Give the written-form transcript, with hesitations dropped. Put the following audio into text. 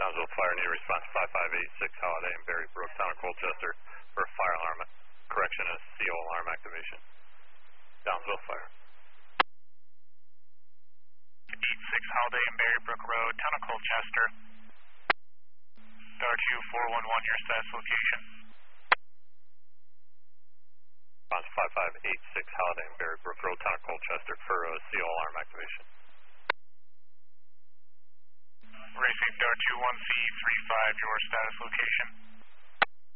Downsville Fire, need response 5586 Holiday in Berry Brook, Town of Colchester for a fire alarm correction and CO alarm activation. Downsville Fire. 86 Holiday in Berry Brook Road, Town of Colchester. Star 2411, your status location. Response 5586 Holiday in Berry Brook Road, Town of Colchester for a CO alarm activation. Racing Star 21C35, your status location.